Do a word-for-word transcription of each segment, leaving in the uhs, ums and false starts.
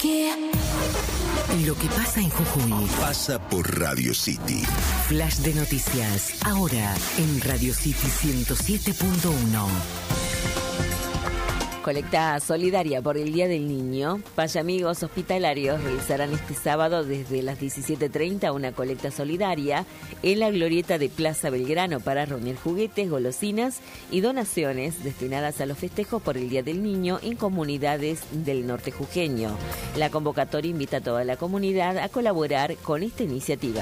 Lo que pasa en Jujuy pasa por Radio City. Flash de noticias, ahora en Radio City ciento siete punto uno. Colecta solidaria por el Día del Niño. Payamigos hospitalarios realizarán este sábado desde las diecisiete treinta una colecta solidaria en la glorieta de Plaza Belgrano para reunir juguetes, golosinas y donaciones destinadas a los festejos por el Día del Niño en comunidades del norte jujeño. La convocatoria invita a toda la comunidad a colaborar con esta iniciativa.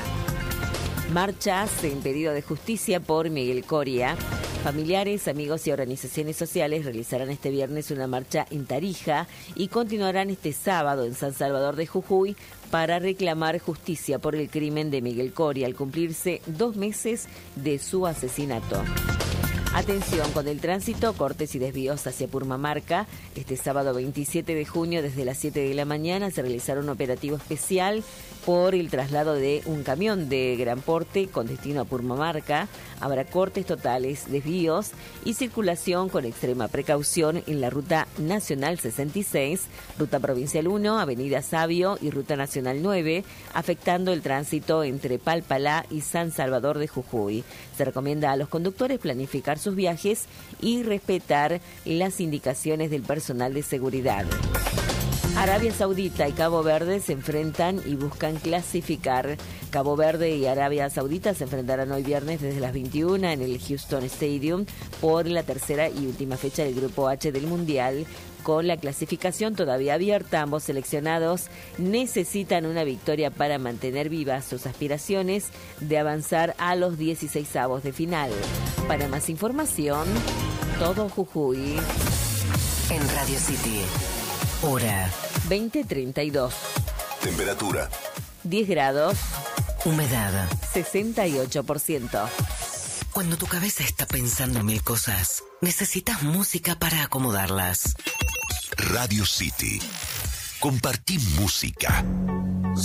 Marchas en pedido de justicia por Miguel Coria. Familiares, amigos y organizaciones sociales realizarán este viernes una marcha en Tarija y continuarán este sábado en San Salvador de Jujuy para reclamar justicia por el crimen de Miguel Coria al cumplirse dos meses de su asesinato. Atención con el tránsito, cortes y desvíos hacia Purmamarca. Este sábado veintisiete de junio desde las siete de la mañana se realizará un operativo especial por el traslado de un camión de gran porte con destino a Purmamarca. Habrá cortes totales, desvíos y circulación con extrema precaución en la Ruta Nacional sesenta y seis, Ruta Provincial uno, Avenida Sabio y Ruta Nacional nueve, afectando el tránsito entre Palpalá y San Salvador de Jujuy. Se recomienda a los conductores planificar sus viajes y respetar las indicaciones del personal de seguridad. Arabia Saudita y Cabo Verde se enfrentan y buscan clasificar. Cabo Verde y Arabia Saudita se enfrentarán hoy viernes desde las veintiuna en el Houston Stadium por la tercera y última fecha del Grupo H del Mundial. Con la clasificación todavía abierta, ambos seleccionados necesitan una victoria para mantener vivas sus aspiraciones de avanzar a los dieciseisavos de final. Para más información, todo Jujuy. En Radio City, hora veinte treinta y dos. Temperatura diez grados. Humedad sesenta y ocho por ciento. Cuando tu cabeza está pensando mil cosas, necesitas música para acomodarlas. Radio City. Compartí música.